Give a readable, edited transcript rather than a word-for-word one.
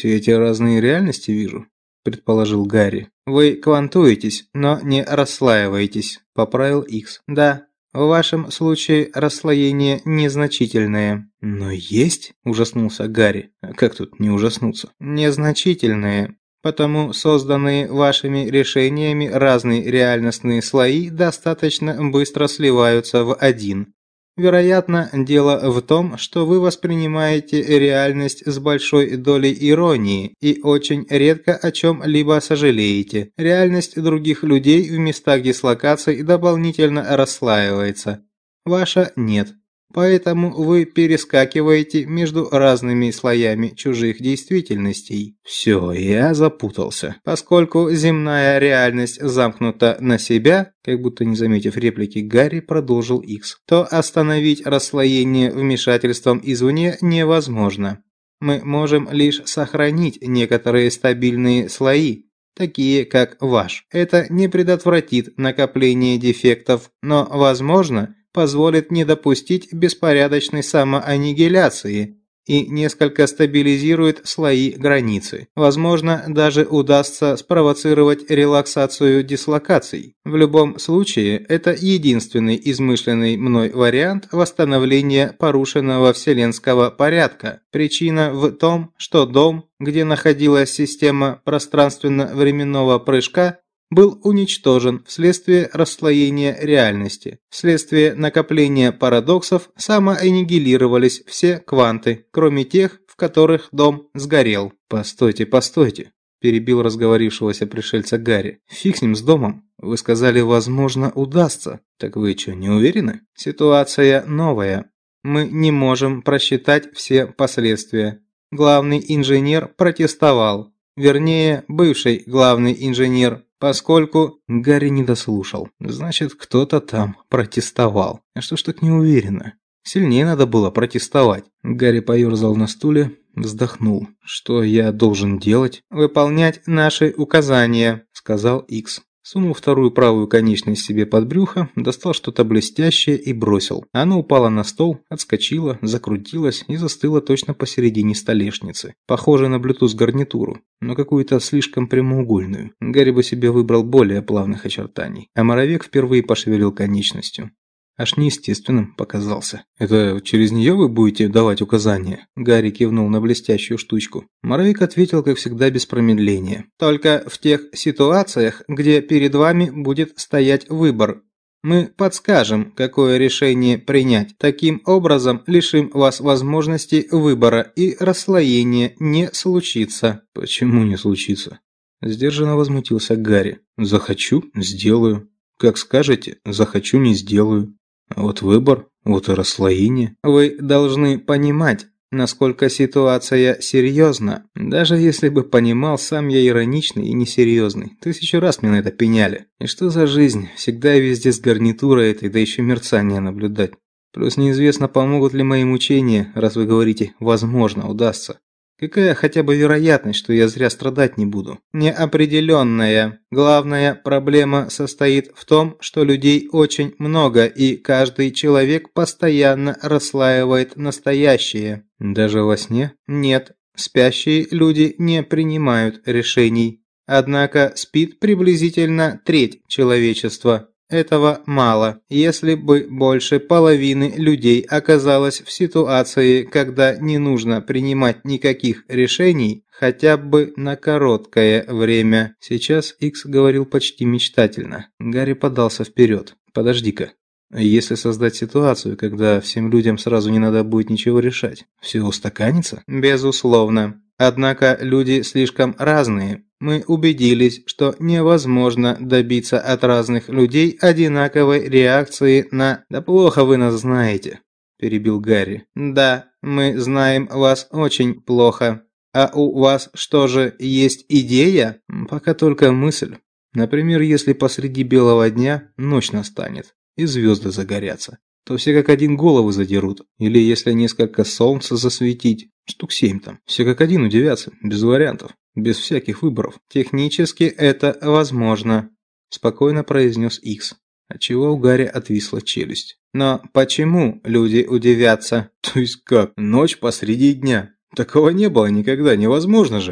эти разные реальности вижу», – предположил Гарри. «Вы квантуетесь, но не расслаиваетесь», – поправил Икс. «Да, в вашем случае расслоение незначительное». «Но есть?» – ужаснулся Гарри. «Как тут не ужаснуться?» «Незначительное. Потому созданные вашими решениями разные реальностные слои достаточно быстро сливаются в один. Вероятно, дело в том, что вы воспринимаете реальность с большой долей иронии и очень редко о чем-либо сожалеете. Реальность других людей в местах дислокации дополнительно расслаивается. Ваша нет. Поэтому вы перескакиваете между разными слоями чужих действительностей. Все, я запутался. Поскольку земная реальность замкнута на себя, как будто не заметив реплики Гарри, продолжил Икс, то остановить расслоение вмешательством извне невозможно. Мы можем лишь сохранить некоторые стабильные слои, такие как ваш. Это не предотвратит накопление дефектов, но, возможно, позволит не допустить беспорядочной самоаннигиляции и несколько стабилизирует слои границы. Возможно, даже удастся спровоцировать релаксацию дислокаций. В любом случае, это единственный измышленный мной вариант восстановления порушенного вселенского порядка. Причина в том, что дом, где находилась система пространственно-временного прыжка, был уничтожен вследствие расслоения реальности. Вследствие накопления парадоксов самоаннигилировались все кванты, кроме тех, в которых дом сгорел. «Постойте, постойте», – перебил разговорившегося пришельца Гарри. «Фиг с ним, с домом. Вы сказали, возможно, удастся. Так вы что, не уверены? Ситуация новая. Мы не можем просчитать все последствия. Главный инженер протестовал. Вернее, бывший главный инженер. Поскольку Гарри не дослушал. Значит, кто-то там протестовал. А что ж так не уверенно? Сильнее надо было протестовать. Гарри поерзал на стуле, вздохнул. «Что я должен делать?» «Выполнять наши указания», – сказал Икс. Сунул вторую правую конечность себе под брюхо, достал что-то блестящее и бросил. Оно упало на стол, отскочило, закрутилось и застыло точно посередине столешницы. Похоже на Bluetooth-гарнитуру, но какую-то слишком прямоугольную. Гарри бы себе выбрал более плавных очертаний. А Моровек впервые пошевелил конечностью. Аж неестественным показался. «Это через нее вы будете давать указания?» Гарри кивнул на блестящую штучку. Моровик ответил, как всегда, без промедления. «Только в тех ситуациях, где перед вами будет стоять выбор. Мы подскажем, какое решение принять. Таким образом, лишим вас возможности выбора, и расслоение не случится». «Почему не случится?» Сдержанно возмутился Гарри. «Захочу – сделаю. Как скажете, захочу – не сделаю. Вот выбор, вот и расслоение. Вы должны понимать, насколько ситуация серьезна. Даже если бы понимал, сам я ироничный и несерьезный. 1000 раз мне на это пеняли. И что за жизнь? Всегда и везде с гарнитурой этой, да еще мерцание наблюдать. Плюс неизвестно, помогут ли мои мучения, раз вы говорите «возможно, удастся». Какая хотя бы вероятность, что я зря страдать не буду? Неопределенная. Главная проблема состоит в том, что людей очень много, и каждый человек постоянно расслаивает настоящее. Даже во сне? Нет. Спящие люди не принимают решений. Однако спит приблизительно треть человечества. Этого мало. Если бы больше половины людей оказалось в ситуации, когда не нужно принимать никаких решений, хотя бы на короткое время. Сейчас Икс говорил почти мечтательно. Гарри подался вперед. «Подожди-ка. Если создать ситуацию, когда всем людям сразу не надо будет ничего решать, все устаканится?» «Безусловно. Однако люди слишком разные. Мы убедились, что невозможно добиться от разных людей одинаковой реакции на... Да плохо вы нас знаете», – перебил Гарри. «Да, мы знаем вас очень плохо. А у вас что же, есть идея?» «Пока только мысль. Например, если посреди белого дня ночь настанет и звезды загорятся, то все как один головы задерут. Или если несколько солнца засветить, штук 7 там, все как один удивятся, без вариантов, без всяких выборов. Технически это возможно», – спокойно произнес Икс, отчего у Гарри отвисла челюсть. «Но почему люди удивятся?» «То есть как? Ночь посреди дня? Такого не было никогда, невозможно же».